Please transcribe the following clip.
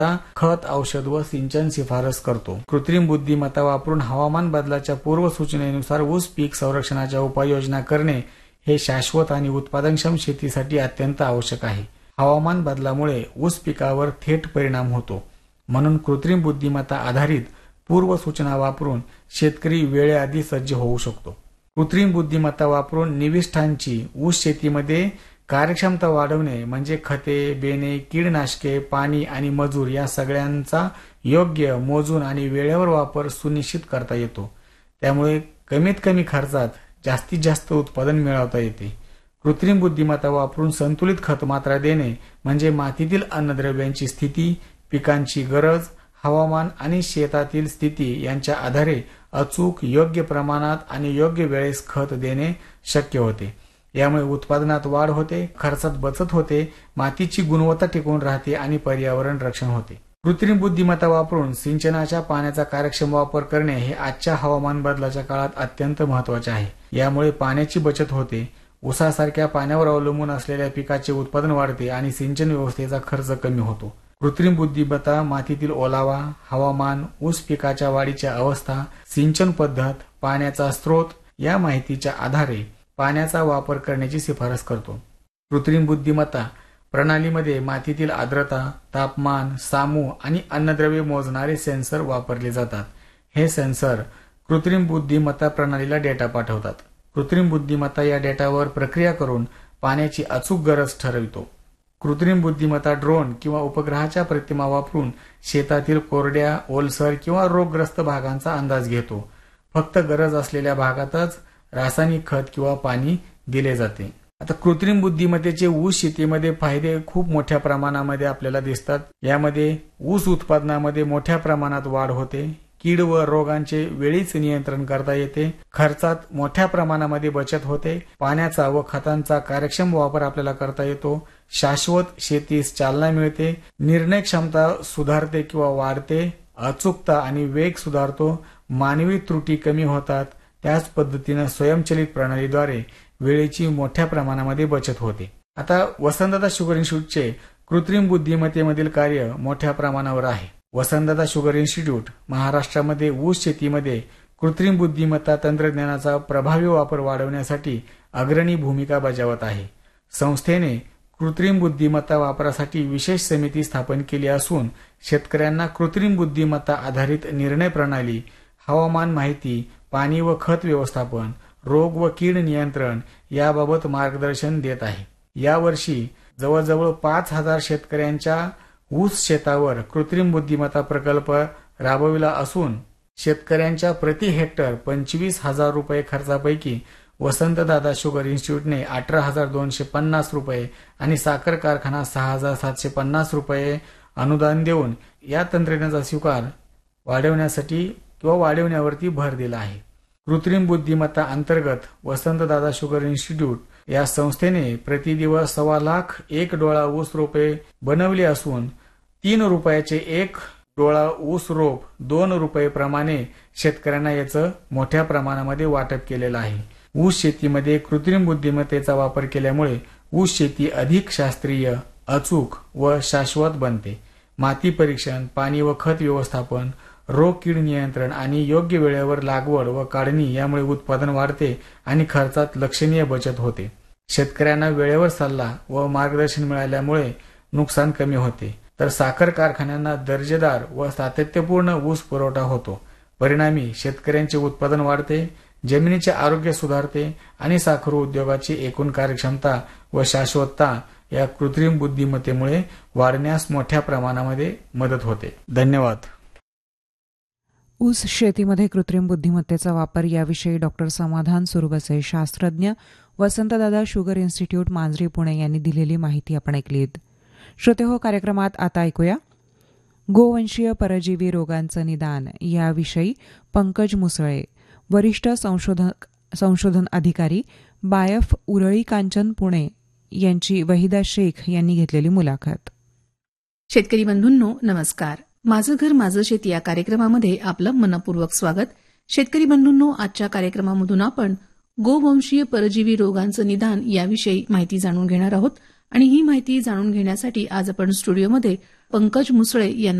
खत, औषध व सिंचन शिफारस करतो. कृत्रिम बुद्धिमत्ता वापरून हवामान बदलाच्या पूर्वसूचनेनुसार ऊस पीक संरक्षणाच्या उपाययोजना करणे हे शाश्वत आणि उत्पादनक्षम शेतीसाठी अत्यंत आवश्यक आहे. हवामान बदलामुळे ऊस पिकावर थेट परिणाम होतो, म्हणून कृत्रिम बुद्धिमत्ता आधारित पूर्वसूचना वापरून शेतकरी वेळेआधी सज्ज होऊ शकतो. कृत्रिम बुद्धिमत्ता वापरून निविष्ठांची ऊस शेतीमध्ये कार्यक्षमता वाढवणे म्हणजे खते, बेणे, कीडनाशके, पाणी आणि मजूर या सगळ्यांचा योग्य, मोजून आणि वेळेवर वापर सुनिश्चित करता येतो. त्यामुळे कमीत कमी खर्चात जास्तीत जास्त उत्पादन मिळवता येते. कृत्रिम बुद्धिमत्ता वापरून संतुलित खत मात्रा देणे म्हणजे मातीतील अन्नद्रव्यांची स्थिती, पिकांची गरज, हवामान आणि शेतातील स्थिती यांच्या आधारे अचूक, योग्य प्रमाणात आणि योग्य वेळेस खत देणे शक्य होते. यामुळे उत्पादनात वाढ होते, खर्चात बचत होते, मातीची गुणवत्ता टिकून राहते आणि पर्यावरण रक्षण होते. कृत्रिम बुद्धिमत्ता वापरून सिंचनाच्या पाण्याचा कार्यक्षम वापर करणे हे आजच्या हवामान बदलाच्या काळात अत्यंत महत्वाचे आहे. यामुळे पाण्याची बचत होते, ऊसासारख्या पाण्यावर अवलंबून असलेल्या पिकाचे उत्पादन वाढते आणि सिंचन व्यवस्थेचा खर्च कमी होतो. कृत्रिम बुद्धिमत्ता मातीतील ओलावा, हवामान, ऊस पिकाच्या वाढीच्या अवस्था, सिंचन पद्धत, पाण्याचा स्रोत या माहितीच्या आधारे पाण्याचा वापर करण्याची शिफारस करतो. कृत्रिम बुद्धिमत्ता प्रणालीमध्ये मातीतील आर्द्रता, तापमान, सामू आणि अन्नद्रव्ये मोजणारे सेन्सर वापरले जातात. हे सेन्सर कृत्रिम बुद्धिमत्ता प्रणालीला डेटा पाठवतात. कृत्रिम बुद्धिमत्ता या डेटावर प्रक्रिया करून पाण्याची अचूक गरज ठरवितो. कृत्रिम बुद्धिमत्ता ड्रोन किंवा उपग्रहाच्या प्रतिमा वापरून शेतातील कोरड्या, ओलसर किंवा रोगग्रस्त भागांचा अंदाज घेतो. फक्त गरज असलेल्या भागातच रासायनिक खत किंवा पाणी दिले जाते. आता कृत्रिम बुद्धिमत्तेचे ऊस शेतीमध्ये फायदे खूप मोठ्या प्रमाणामध्ये आपल्याला दिसतात. यामध्ये ऊस उत्पादनामध्ये मोठ्या प्रमाणात वाढ होते, कीड व रोगांचे वेळीच नियंत्रण करता येते, खर्चात मोठ्या प्रमाणामध्ये बचत होते, पाण्याचा व खतांचा कार्यक्षम वापर आपल्याला करता येतो, शाश्वत शेतीस चालना मिळते, निर्णय क्षमता सुधारते किंवा वाढते, अचूकता आणि वेग सुधारतो, मानवी त्रुटी कमी होतात. त्याच पद्धतीने स्वयंचलित प्रणालीद्वारे वेळेची मोठ्या प्रमाणामध्ये बचत होते. आता वसंतदादा शुगर इन्स्टिट्यूटचे कृत्रिम बुद्धिमत्तेमधील कार्य मोठ्या प्रमाणावर आहे. वसंतदादा शुगर इन्स्टिट्यूट महाराष्ट्रामध्ये ऊस शेतीमध्ये कृत्रिम बुद्धिमत्ता तंत्रज्ञानाचा प्रभावी वापर वाढवण्यासाठी अग्रणी भूमिका बजावत आहे. संस्थेने कृत्रिम बुद्धिमत्ता वापरासाठी विशेष समिती स्थापन केली असून शेतकऱ्यांना कृत्रिम बुद्धिमत्ता आधारित निर्णय प्रणाली, हवामान माहिती, पाणी व खत व्यवस्थापन, रोग व कीड नियंत्रण याबाबत मार्गदर्शन देत आहे. यावर्षी जवळजवळ 5,000 शेतकऱ्यांच्या ऊस शेतावर कृत्रिम बुद्धिमत्ता प्रकल्प राबविला असून शेतकऱ्यांच्या प्रति हेक्टर 25,000 रुपये खर्चापैकी वसंतदादा शुगर इन्स्टिट्यूटने 18,250 रुपये आणि साखर कारखाना 6,750 रुपये अनुदान देऊन या तंत्रज्ञानाचा स्वीकार वाढवण्यावरती भर दिला आहे. कृत्रिम बुद्धिमत्ता अंतर्गत वसंतदादा शुगर इन्स्टिट्यूट या संस्थेने प्रतिदिवस 1,25,000 डोळा ऊस रोपे बनवली असून 3 रुपयाचे 1 डोळा ऊस रोप 2 रुपये प्रमाणे शेतकऱ्यांना याचं मोठ्या प्रमाणामध्ये वाटप केलेलं आहे. ऊस शेतीमध्ये कृत्रिम बुद्धिमत्तेचा वापर केल्यामुळे ऊस शेती अधिक शास्त्रीय, अचूक व शाश्वत बनते. माती परीक्षण, पाणी व खत व्यवस्थापन, रोग कीड नियंत्रण आणि योग्य वेळेवर लागवड व काढणी यामुळे उत्पादन वाढते आणि खर्चात लक्षणीय बचत होते. शेतकऱ्यांना वेळेवर सल्ला व मार्गदर्शन मिळाल्यामुळे नुकसान कमी होते, तर साखर कारखान्यांना दर्जेदार व सातत्यपूर्ण ऊस पुरवठा होतो. परिणामी शेतकऱ्यांचे उत्पादन वाढते, जमिनीचे आरोग्य सुधारते आणि साखर उद्योगाची एकूण कार्यक्षमता व शाश्वतता या कृत्रिम बुद्धिमत्तेमुळे वाढण्यास मोठ्या प्रमाणामध्ये मदत होते. धन्यवाद. ऊस शेतीमध्ये कृत्रिम बुद्धिमत्तेचा वापर याविषयी डॉक्टर समाधान सुरबसे, शास्त्रज्ञ, वसंतदादा शुगर इन्स्टिट्यूट, मांजरी, पुणे यांनी दिलेली माहिती आपण ऐकलीत. श्रोतेहो, कार्यक्रमात आता ऐकूया गोवंशीय परजीवी रोगांचं निदान याविषयी पंकज मुसळे, वरिष्ठ संशोधन अधिकारी, बायफ, उरळी कांचन, पुणे यांची वहिदा शेख यांनी घेतलेली मुलाखत. शेतकरी बंधूंनो, नमस्कार. माझं घर माझं शेत या कार्यक्रमामध्ये आपलं मनपूर्वक स्वागत. शेतकरी बंधूंनो, आजच्या कार्यक्रमामधून आपण गोवंशीय परजीवी रोगांचं निदान याविषयी माहिती जाणून घेणार आहोत आणि ही माहिती जाणून घेण्यासाठी आज आपण स्टुडिओमध्ये पंकज मुसळे यांना